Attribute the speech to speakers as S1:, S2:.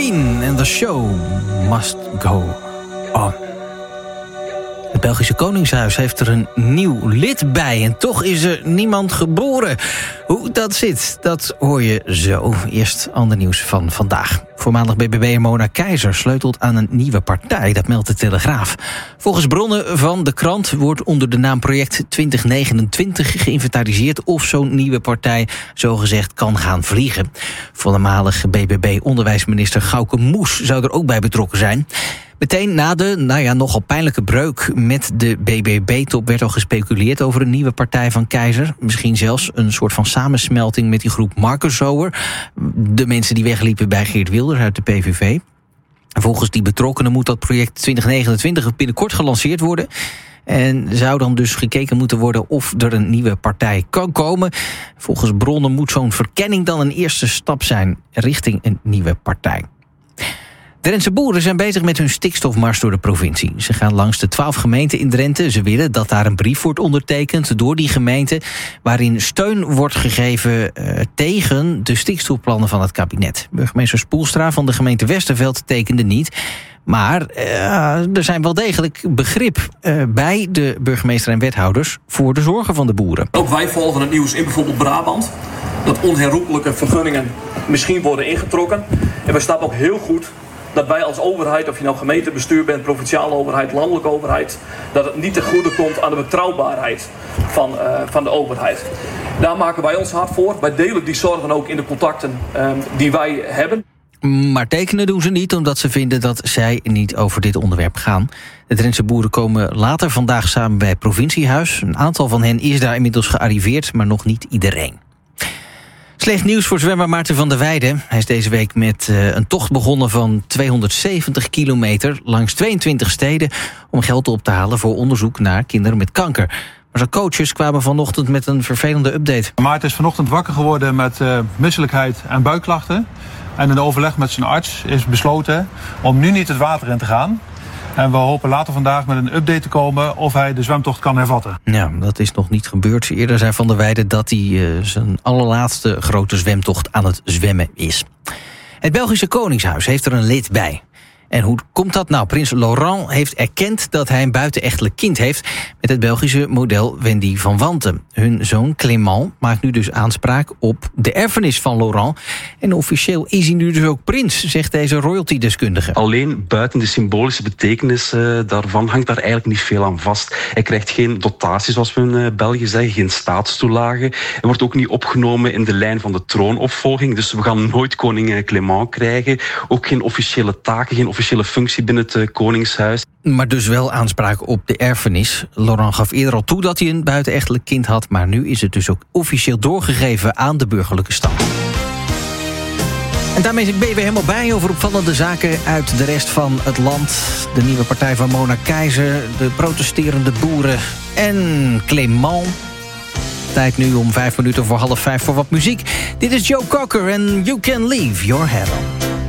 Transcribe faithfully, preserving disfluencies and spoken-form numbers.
S1: Green en The Show Must Go On. Het Belgische Koningshuis heeft er een nieuw lid bij en toch is er niemand geboren. Hoe dat zit, dat hoor je zo. Eerst ander nieuws van vandaag. Voormalig B B B'er Mona Keizer sleutelt aan een nieuwe partij, dat meldt de Telegraaf. Volgens bronnen van de krant wordt onder de naam Project twintig negenentwintig geïnventariseerd of zo'n nieuwe partij zogezegd kan gaan vliegen. Voormalige B B B-onderwijsminister Gauke Moes zou er ook bij betrokken zijn. Meteen na de, nou ja, nogal pijnlijke breuk met de B B B-top werd al gespeculeerd over een nieuwe partij van Keizer. Misschien zelfs een soort van samensmelting met die groep Marcus Zoer. De mensen die wegliepen bij Geert Wilders uit de P V V. Volgens die betrokkenen moet dat project twintig negenentwintig binnenkort gelanceerd worden. En zou dan dus gekeken moeten worden of er een nieuwe partij kan komen. Volgens bronnen moet zo'n verkenning dan een eerste stap zijn richting een nieuwe partij. Drentse boeren zijn bezig met hun stikstofmars door de provincie. Ze gaan langs de twaalf gemeenten in Drenthe. Ze willen dat daar een brief wordt ondertekend door die gemeente, waarin steun wordt gegeven uh, tegen de stikstofplannen van het kabinet. Burgemeester Spoelstra van de gemeente Westerveld tekende niet. Maar uh, er zijn wel degelijk begrip uh, bij de burgemeester en wethouders voor de zorgen van de boeren.
S2: Ook wij volgen het nieuws in bijvoorbeeld Brabant, dat onherroepelijke vergunningen misschien worden ingetrokken. En we snappen ook heel goed dat wij als overheid, of je nou gemeentebestuur bent, provinciale overheid, landelijke overheid, dat het niet ten goede komt aan de betrouwbaarheid van, uh, van de overheid. Daar maken wij ons hard voor. Wij delen die zorgen ook in de contacten uh, die wij hebben.
S1: Maar tekenen doen ze niet, omdat ze vinden dat zij niet over dit onderwerp gaan. De Drentse boeren komen later vandaag samen bij het provinciehuis. Een aantal van hen is daar inmiddels gearriveerd, maar nog niet iedereen. Slecht nieuws voor zwemmer Maarten van der Weijden. Hij is deze week met uh, een tocht begonnen van tweehonderdzeventig kilometer langs tweeëntwintig steden om geld op te halen voor onderzoek naar kinderen met kanker. Maar zijn coaches kwamen vanochtend met een vervelende update.
S3: Maarten is vanochtend wakker geworden met uh, misselijkheid en buikklachten. En in overleg met zijn arts is besloten om nu niet het water in te gaan. En we hopen later vandaag met een update te komen of hij de zwemtocht kan hervatten.
S1: Ja, dat is nog niet gebeurd. Eerder zei Van der Weijden dat hij uh, zijn allerlaatste grote zwemtocht aan het zwemmen is. Het Belgische Koningshuis heeft er een lid bij. En hoe komt dat nou? Prins Laurent heeft erkend dat hij een buitenechtelijk kind heeft met het Belgische model Wendy van Wanten. Hun zoon Clément maakt nu dus aanspraak op de erfenis van Laurent. En officieel is hij nu dus ook prins, zegt deze royalty-deskundige.
S4: Alleen buiten de symbolische betekenis uh, daarvan hangt daar eigenlijk niet veel aan vast. Hij krijgt geen dotatie, zoals we in uh, België zeggen, geen staatstoelagen. Hij wordt ook niet opgenomen in de lijn van de troonopvolging. Dus we gaan nooit koning Clément krijgen. Ook geen officiële taken, geen officiële functie binnen het uh, Koningshuis.
S1: Maar dus wel aanspraak op de erfenis. Laurent gaf eerder al toe dat hij een buitenechtelijk kind had, maar nu is het dus ook officieel doorgegeven aan de burgerlijke stand. En daarmee ben je weer helemaal bij over opvallende zaken uit de rest van het land. De nieuwe partij van Mona Keizer, de protesterende boeren en Clément. Tijd nu om vijf minuten voor half vijf voor wat muziek. Dit is Joe Cocker en You Can Leave Your Head On.